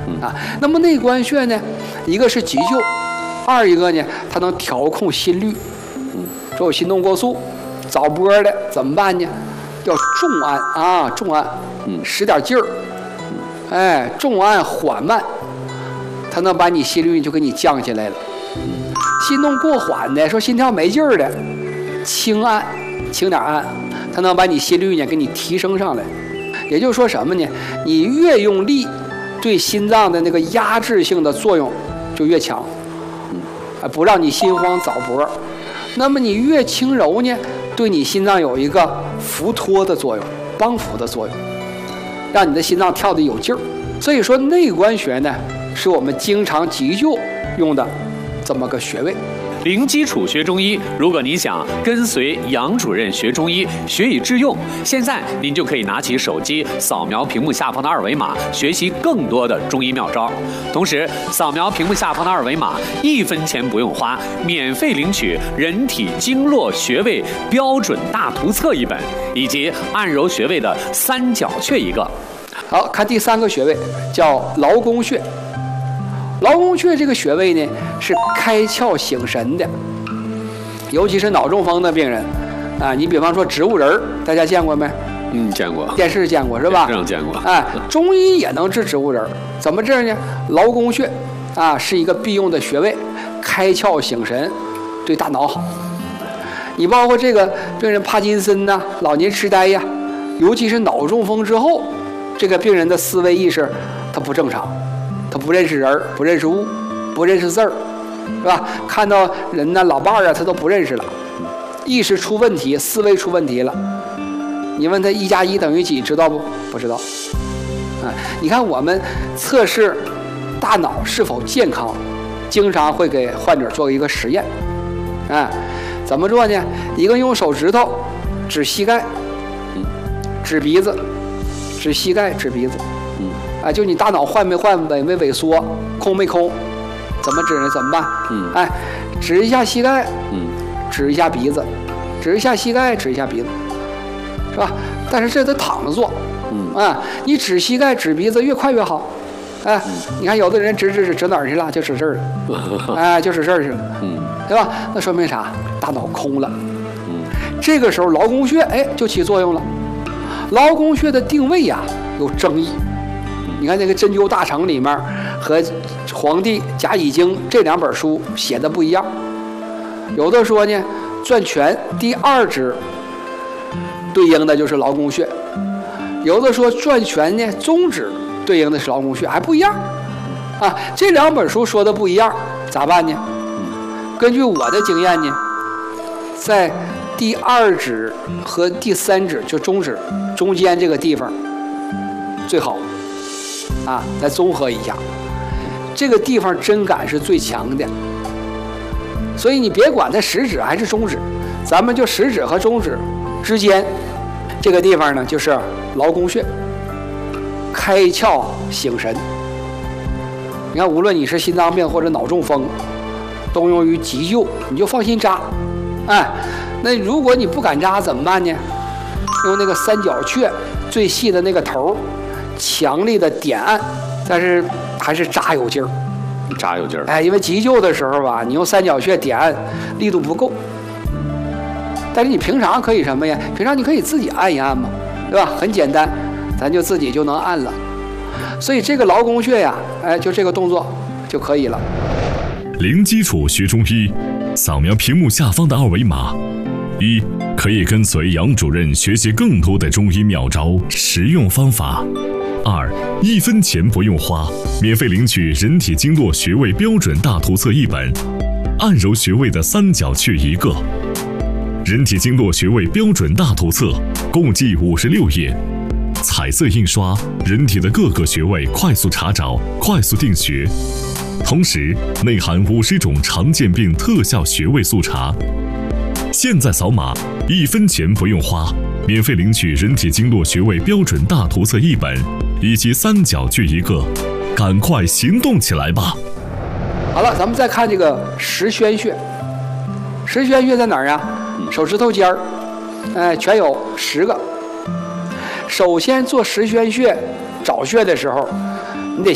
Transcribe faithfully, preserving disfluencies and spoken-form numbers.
啊。那么内关穴呢，一个是急救，二一个呢，它能调控心率。嗯，说有心动过速、早搏的怎么办呢？要重按啊，重按，嗯，使点劲儿，哎，重按缓慢，它能把你心率就给你降下来了。心动过缓的，说心跳没劲儿的，轻按，轻点按，它能把你心率呢给你提升上来。也就是说什么呢？你越用力，对心脏的那个压制性的作用就越强，啊，不让你心慌早搏。那么你越轻柔呢，对你心脏有一个扶托的作用，帮扶的作用，让你的心脏跳得有劲儿。所以说内关穴呢，是我们经常急救用的这么个穴位。 零基础学中医，如果你想跟随杨主任学中医，学以致用，现在您就可以拿起手机扫描屏幕下方的二维码，学习更多的中医妙招。同时，扫描屏幕下方的二维码，一分钱不用花，免费领取人体经络穴位标准大图册一本，以及按揉穴位的三角穴一个。 好，看第三个穴位叫劳宫穴。劳宫穴这个穴位呢，是开窍醒神的，尤其是脑中风的病人啊。你比方说植物人儿，大家见过没？ 嗯，见过， 电视见过是吧？ 电视上见过。 哎，中医也能治植物人儿，怎么治呢？劳宫穴啊，是一个必用的穴位，开窍醒神，对大脑好。你包括这个病人帕金森呐、啊、老年痴呆呀，尤其是脑中风之后，这个病人的思维意识他不正常。他不认识人，不认识物，不认识字儿，是吧？看到人呢，老伴儿啊，他都不认识了，意识出问题，思维出问题了。你问他一加一等于几，知道不？不知道。啊，你看我们测试大脑是否健康，经常会给患者做一个实验。啊，怎么做呢？一个用手指头指膝盖，指鼻子，指膝盖，指鼻子。啊，就你大脑换没换，萎没萎缩，空没空，怎么指呢？怎么办？嗯，哎，指一下膝盖，嗯，指一下鼻子，指一下膝盖，指一下鼻子，是吧？但是这得躺着做，嗯啊，你指膝盖、指鼻子越快越好。哎，你看有的人指指指指哪儿去了？就指这儿了，哎，就指这儿去了，嗯，对吧？那说明啥？大脑空了。嗯，这个时候劳宫穴哎就起作用了。劳宫穴的定位呀有争议。你看那个《针灸大成》里面和《黄帝甲乙经》这两本书写的不一样，有的说呢，攥拳第二指对应的就是劳宫穴，有的说攥拳呢中指对应的是劳宫穴，还不一样啊。这两本书说的不一样，咋办呢？根据我的经验呢，在第二指和第三指就中指中间这个地方最好。啊，再综合一下，这个地方针感是最强的，所以你别管它食指还是中指，咱们就食指和中指之间这个地方呢，就是劳宫穴，开窍醒神。你看，无论你是心脏病或者脑中风，都用于急救，你就放心扎。哎，那如果你不敢扎怎么办呢？用那个三角穴最细的那个头。强力的点按，但是还是扎有劲儿， 扎有劲儿。 哎，因为急救的时候吧，你用三角穴点按力度不够。但是你平常可以什么呀？平常你可以自己按一按嘛，对吧？很简单，咱就自己就能按了。所以这个劳宫穴呀，哎，就这个动作就可以了。 零基础学中医，扫描屏幕下方的二维码。一，可以跟随杨主任学习更多的中医妙招、实用方法。二，一分钱不用花，免费领取人体经络穴位标准大图册一本，按揉穴位的三角穴一个。人体经络穴位标准大图册共计五十六页，彩色印刷，人体的各个穴位快速查找、快速定穴，同时内含五十种常见病特效穴位速查。现在扫码，一分钱不用花，免费领取人体经络穴位标准大图册一本，以及三角穴一个，赶快行动起来吧！ 好了，咱们再看这个十宣穴。十宣穴在哪儿啊？手指头尖儿，哎，全有十个。首先做十宣穴找穴的时候，